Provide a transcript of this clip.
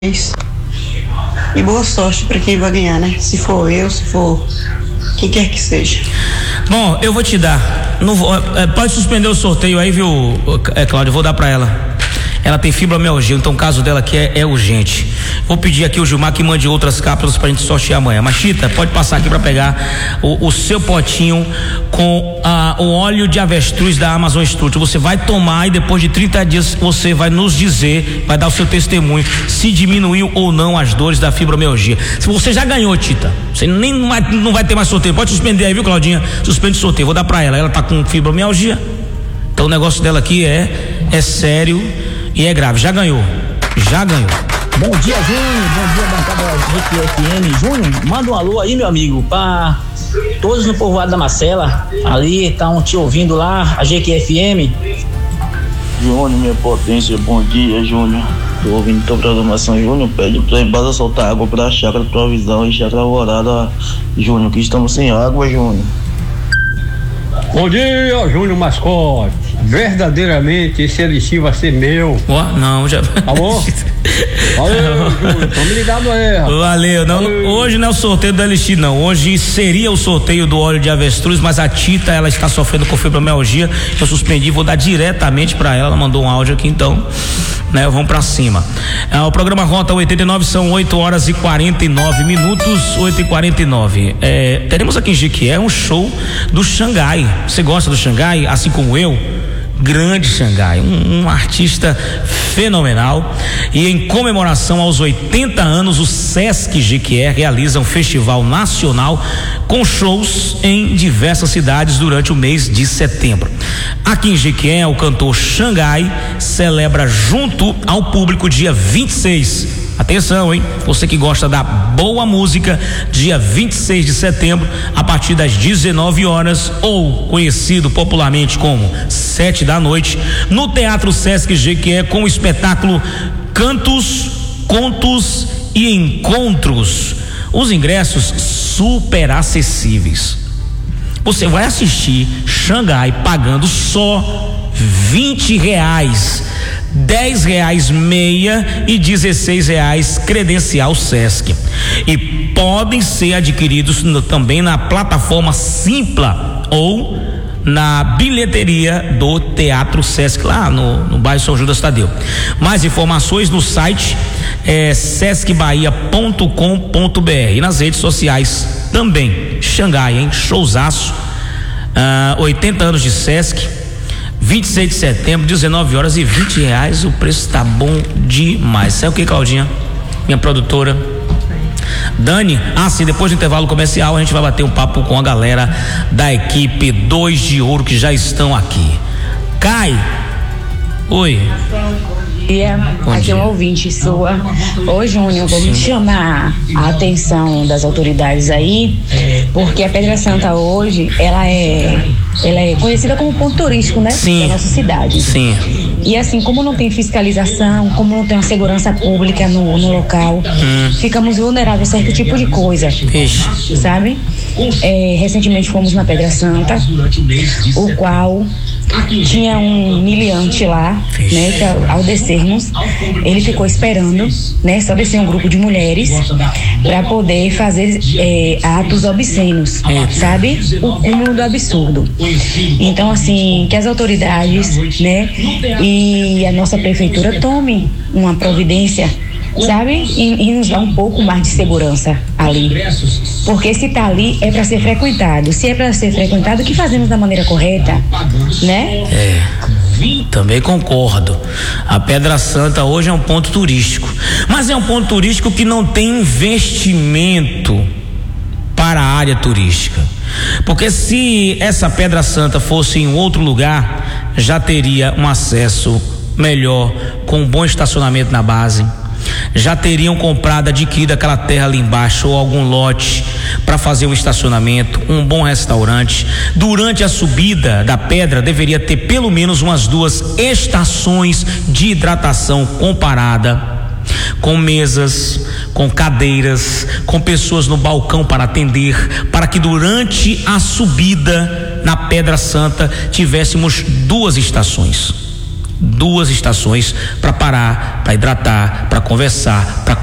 E boa sorte para quem vai ganhar, né? Se for eu, se for quem quer que seja. Bom, eu vou te dar. Não vou, pode suspender o sorteio aí, viu, Cláudio? Eu vou dar para ela. Ela tem fibromialgia, então o caso dela aqui é urgente. Vou pedir aqui o Gilmar que mande outras cápsulas pra gente sortear amanhã. Machita, pode passar aqui pra pegar o seu potinho com o óleo de avestruz da Amazon Strut. Você vai tomar e depois de 30 dias você vai nos dizer, vai dar o seu testemunho se diminuiu ou não as dores da fibromialgia. Se você já ganhou, Tita, você não vai ter mais sorteio. Pode suspender aí, viu, Claudinha? Suspende o sorteio. Vou dar pra ela. Ela tá com fibromialgia. Então o negócio dela aqui é sério e é grave. Já ganhou. Bom dia, Júnior. Bom dia, bancada GQFM. Júnior, manda um alô aí, meu amigo, pra todos no povoado da Marcela. Ali estão te ouvindo lá, a GQFM. Júnior, minha potência, bom dia, Júnior. Tô ouvindo tua programação, Júnior. Pede pra embasa soltar água pra chácara Provisão e chácara Alvorada, Júnior, que estamos sem água, Júnior. Bom dia, Júnior Mascote. Verdadeiramente esse elixir vai ser meu. Não, já. Tá bom? Valeu, Júnior. Tamo ligado aí. Valeu. Hoje não é o sorteio do elixir, não. Hoje seria o sorteio do óleo de avestruz, mas a Tita, ela está sofrendo com fibromialgia. Eu suspendi, vou dar diretamente para ela. Ela mandou um áudio aqui, então, né? Vamos para cima. O programa Rota 89 são 8h49, 8h49. Teremos aqui em Jequié um show do Xangai. Você gosta do Xangai, assim como eu? Grande Xangai, um artista fenomenal. E em comemoração aos 80 anos, o Sesc Jequié realiza um festival nacional com shows em diversas cidades durante o mês de setembro. Aqui em Jequié, o cantor Xangai celebra junto ao público dia 26. Atenção, hein? Você que gosta da boa música, dia 26 de setembro, a partir das 19 horas, ou conhecido popularmente como 7 da noite, no Teatro Sesc Jequié, com o espetáculo Cantos, Contos e Encontros. Os ingressos super acessíveis. Você vai assistir Xangai pagando só R$20, R$10 meia e R$16 credencial Sesc. E podem ser adquiridos também na plataforma Simpla ou na bilheteria do Teatro Sesc, lá no bairro São Judas Tadeu. Mais informações no site sescbahia.com.br e nas redes sociais também. Xangai, hein? Showzaço. 80 anos de Sesc, 26 de setembro, 19 horas e R$20. O preço tá bom demais. Sabe o que, Claudinha? Minha produtora Dani, sim, depois do intervalo comercial a gente vai bater um papo com a galera da equipe 2 de Ouro que já estão aqui. Kai, oi. Aqui é um ouvinte sua. Ô Júnior, vamos chamar a atenção das autoridades aí, porque a Pedra Santa hoje, ela é conhecida como ponto turístico, né? Sim. Da nossa cidade. Sim. E assim, como não tem fiscalização, como não tem uma segurança pública no local, ficamos vulneráveis a certo tipo de coisa. Ixi. Sabe? Recentemente fomos na Pedra Santa, o qual tinha um miliante lá, né? Que ao descermos, ele ficou esperando, né? Só descer um grupo de mulheres para poder fazer atos obscenos, sabe? O cúmulo do absurdo. Então, assim, que as autoridades, né? E a nossa prefeitura tome uma providência, sabe? E nos dá um pouco mais de segurança ali. Porque se tá ali é para ser frequentado. Se é para ser frequentado, o que fazemos da maneira correta, né? Também concordo. A Pedra Santa hoje é um ponto turístico, mas é um ponto turístico que não tem investimento para a área turística. Porque se essa Pedra Santa fosse em outro lugar, já teria um acesso melhor, com um bom estacionamento na base. Já teriam adquirido aquela terra ali embaixo ou algum lote para fazer um estacionamento, um bom restaurante. Durante a subida da pedra deveria ter pelo menos umas 2 estações de hidratação comparada, com mesas, com cadeiras, com pessoas no balcão para atender, para que durante a subida na Pedra Santa tivéssemos 2 estações. 2 estações para parar, para hidratar, para conversar, para